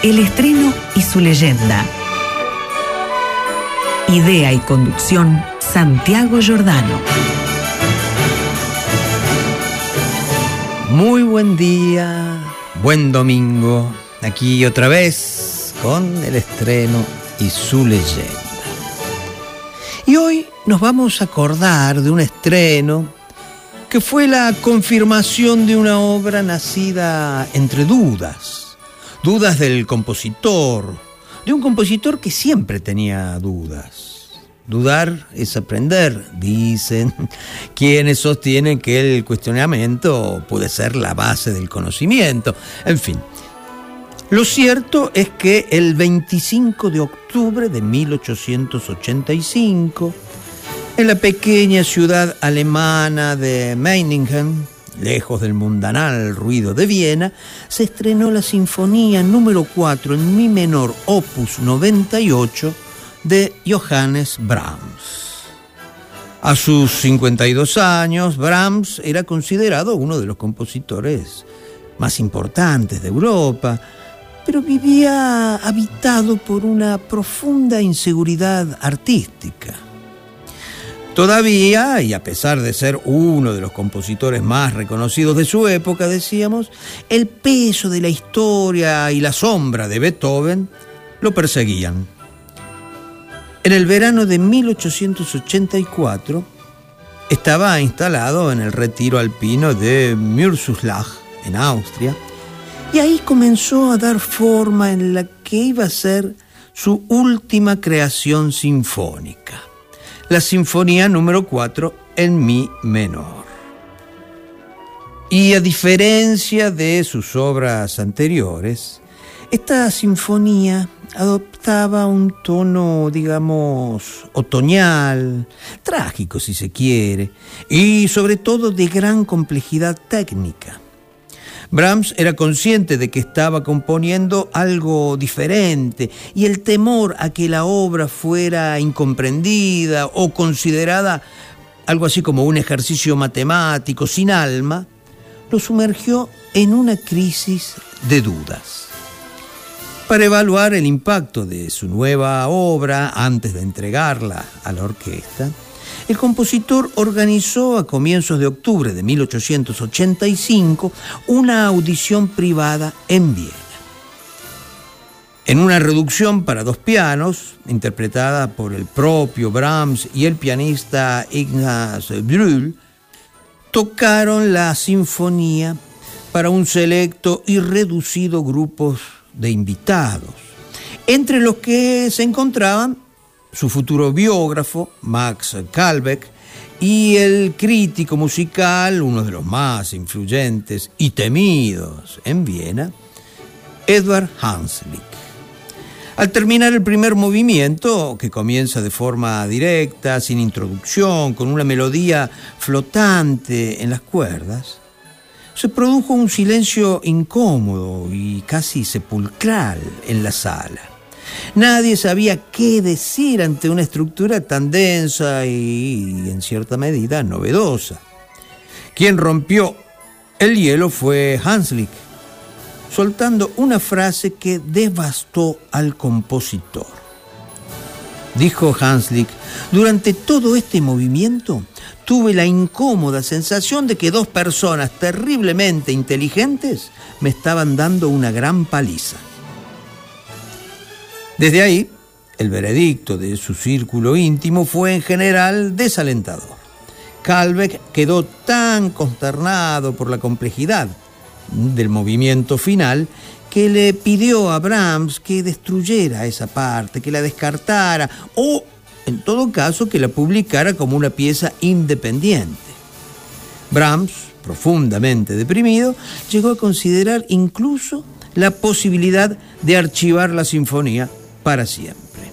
El estreno y su leyenda. Idea y conducción, Santiago Giordano. Muy buen día, buen domingo. Aquí otra vez con el estreno y su leyenda. Y hoy nos vamos a acordar de un estreno que fue la confirmación de una obra nacida entre dudas del compositor, de un compositor que siempre tenía dudas. Dudar es aprender, dicen quienes sostienen que el cuestionamiento puede ser la base del conocimiento. En fin, lo cierto es que el 25 de octubre de 1885, en la pequeña ciudad alemana de Meiningen, lejos del mundanal ruido de Viena, se estrenó la Sinfonía número 4 en mi menor, opus 98, de Johannes Brahms. A sus 52 años, Brahms era considerado uno de los compositores más importantes de Europa, pero vivía habitado por una profunda inseguridad artística. Todavía, y a pesar de ser uno de los compositores más reconocidos de su época, decíamos, el peso de la historia y la sombra de Beethoven lo perseguían. En el verano de 1884 estaba instalado en el retiro alpino de Mürzuschlag, en Austria, y ahí comenzó a dar forma en la que iba a ser su última creación sinfónica, la Sinfonía número 4 en mi menor. Y a diferencia de sus obras anteriores, esta sinfonía adoptaba un tono, digamos, otoñal, trágico si se quiere, y sobre todo de gran complejidad técnica. Brahms era consciente de que estaba componiendo algo diferente y el temor a que la obra fuera incomprendida o considerada algo así como un ejercicio matemático sin alma, lo sumergió en una crisis de dudas. Para evaluar el impacto de su nueva obra antes de entregarla a la orquesta, el compositor organizó a comienzos de octubre de 1885 una audición privada en Viena. En una reducción para 2 pianos, interpretada por el propio Brahms y el pianista Ignaz Brühl, tocaron la sinfonía para un selecto y reducido grupo de invitados, entre los que se encontraban su futuro biógrafo, Max Kalbeck, y el crítico musical, uno de los más influyentes y temidos en Viena, Eduard Hanslick. Al terminar el primer movimiento, que comienza de forma directa, sin introducción, con una melodía flotante en las cuerdas, se produjo un silencio incómodo y casi sepulcral en la sala. Nadie sabía qué decir ante una estructura tan densa y, en cierta medida, novedosa. Quien rompió el hielo fue Hanslick, soltando una frase que devastó al compositor. Dijo Hanslick: durante todo este movimiento tuve la incómoda sensación de que 2 personas terriblemente inteligentes me estaban dando una gran paliza. Desde ahí, el veredicto de su círculo íntimo fue en general desalentador. Kalbeck quedó tan consternado por la complejidad del movimiento final que le pidió a Brahms que destruyera esa parte, que la descartara o, en todo caso, que la publicara como una pieza independiente. Brahms, profundamente deprimido, llegó a considerar incluso la posibilidad de archivar la sinfonía para siempre.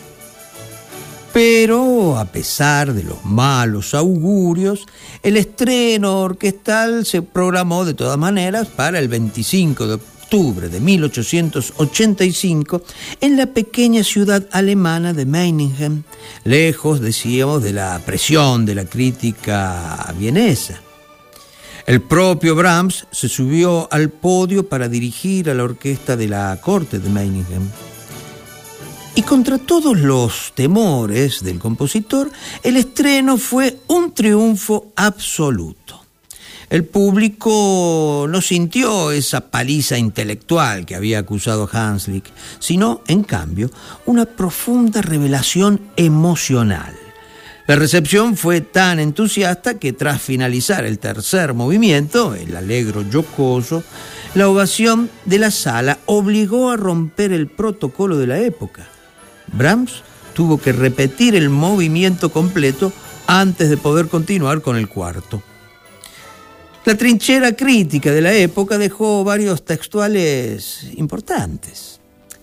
Pero, a pesar de los malos augurios, el estreno orquestal se programó de todas maneras para el 25 de octubre de 1885 en la pequeña ciudad alemana de Meiningen, lejos, decíamos, de la presión de la crítica vienesa. El propio Brahms se subió al podio para dirigir a la orquesta de la corte de Meiningen. Y contra todos los temores del compositor, el estreno fue un triunfo absoluto. El público no sintió esa paliza intelectual que había acusado Hanslick, sino, en cambio, una profunda revelación emocional. La recepción fue tan entusiasta que tras finalizar el tercer movimiento, el allegro jocoso, la ovación de la sala obligó a romper el protocolo de la época. Brahms tuvo que repetir el movimiento completo antes de poder continuar con el cuarto. La trinchera crítica de la época dejó varios textuales importantes.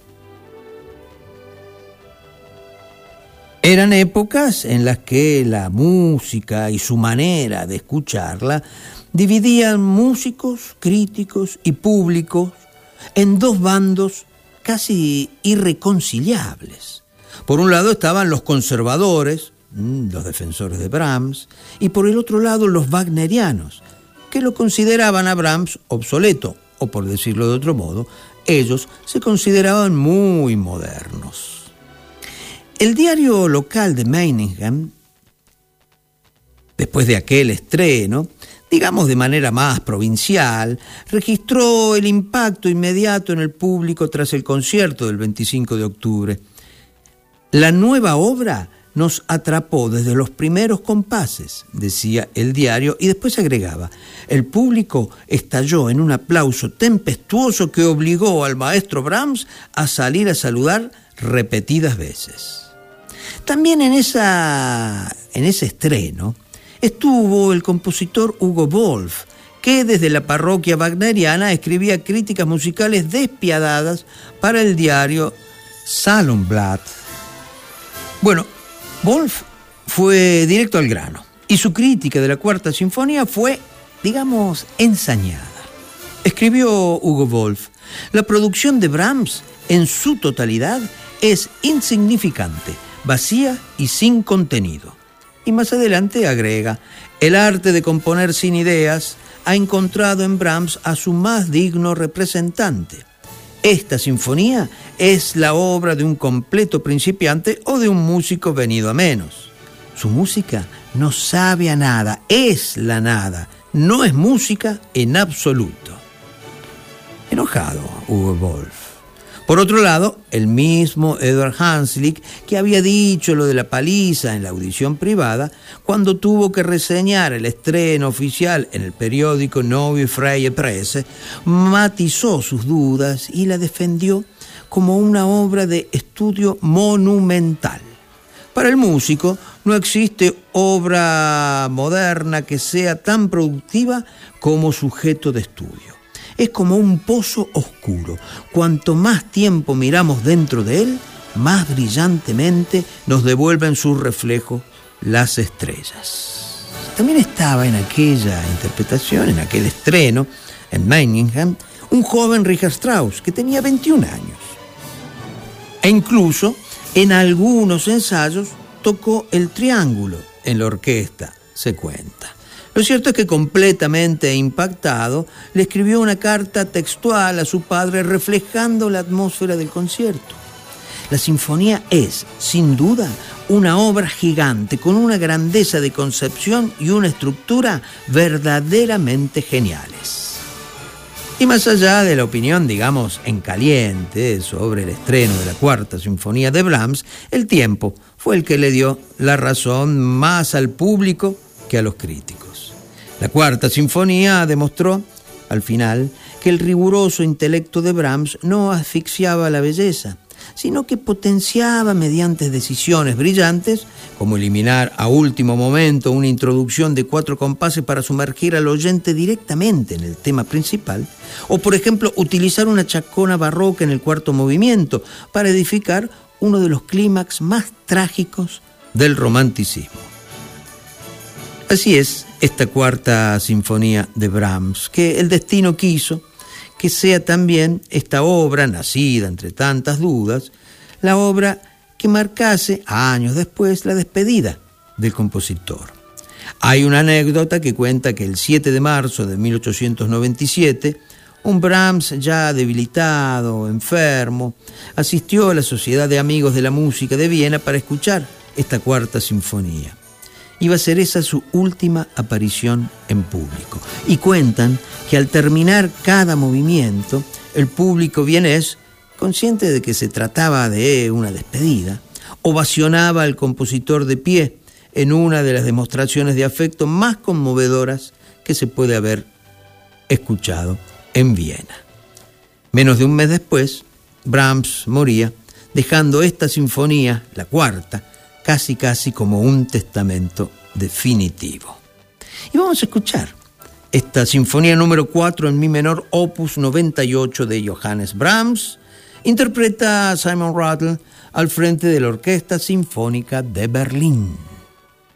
Eran épocas en las que la música y su manera de escucharla dividían músicos, críticos y públicos en dos bandos casi irreconciliables. Por un lado estaban los conservadores, los defensores de Brahms, y por el otro lado los wagnerianos, que lo consideraban a Brahms obsoleto, o por decirlo de otro modo, ellos se consideraban muy modernos. El diario local de Meiningen, después de aquel estreno, digamos de manera más provincial, registró el impacto inmediato en el público tras el concierto del 25 de octubre. La nueva obra nos atrapó desde los primeros compases, decía el diario, y después agregaba: el público estalló en un aplauso tempestuoso que obligó al maestro Brahms a salir a saludar repetidas veces. También en ese estreno estuvo el compositor Hugo Wolf, que desde la parroquia wagneriana escribía críticas musicales despiadadas para el diario Salonblatt. Bueno, Wolf fue directo al grano y su crítica de la Cuarta Sinfonía fue, digamos, ensañada. Escribió Hugo Wolf: la producción de Brahms en su totalidad es insignificante, vacía y sin contenido. Y más adelante agrega: el arte de componer sin ideas ha encontrado en Brahms a su más digno representante. Esta sinfonía es la obra de un completo principiante o de un músico venido a menos. Su música no sabe a nada, es la nada, no es música en absoluto. Enojado Hugo Wolf. Por otro lado, el mismo Eduard Hanslick, que había dicho lo de la paliza en la audición privada, cuando tuvo que reseñar el estreno oficial en el periódico Neue Freie Presse, matizó sus dudas y la defendió como una obra de estudio monumental. Para el músico, no existe obra moderna que sea tan productiva como sujeto de estudio. Es como un pozo oscuro. Cuanto más tiempo miramos dentro de él, más brillantemente nos devuelven sus reflejos las estrellas. También estaba en aquella interpretación, en aquel estreno, en Meiningen, un joven Richard Strauss que tenía 21 años. E incluso en algunos ensayos tocó el triángulo en la orquesta, se cuenta. Lo cierto es que, completamente impactado, le escribió una carta textual a su padre reflejando la atmósfera del concierto. La sinfonía es, sin duda, una obra gigante con una grandeza de concepción y una estructura verdaderamente geniales. Y más allá de la opinión, digamos, en caliente sobre el estreno de la Cuarta Sinfonía de Brahms, el tiempo fue el que le dio la razón más al público que a los críticos. La Cuarta Sinfonía demostró, al final, que el riguroso intelecto de Brahms no asfixiaba la belleza, sino que potenciaba mediante decisiones brillantes, como eliminar a último momento una introducción de 4 compases para sumergir al oyente directamente en el tema principal, o por ejemplo utilizar una chacona barroca en el cuarto movimiento para edificar uno de los clímax más trágicos del romanticismo. Así es esta Cuarta Sinfonía de Brahms, que el destino quiso que sea también esta obra, nacida entre tantas dudas, la obra que marcase, años después, la despedida del compositor. Hay una anécdota que cuenta que el 7 de marzo de 1897, un Brahms ya debilitado, enfermo, asistió a la Sociedad de Amigos de la Música de Viena para escuchar esta cuarta sinfonía. Iba a ser esa su última aparición en público. Y cuentan que al terminar cada movimiento, el público vienés, consciente de que se trataba de una despedida, ovacionaba al compositor de pie en una de las demostraciones de afecto más conmovedoras que se puede haber escuchado en Viena. Menos de un mes después, Brahms moría, dejando esta sinfonía, la cuarta, casi como un testamento definitivo. Y vamos a escuchar esta sinfonía número 4 en mi menor, opus 98 de Johannes Brahms. Interpreta a Simon Rattle al frente de la Orquesta Sinfónica de Berlín.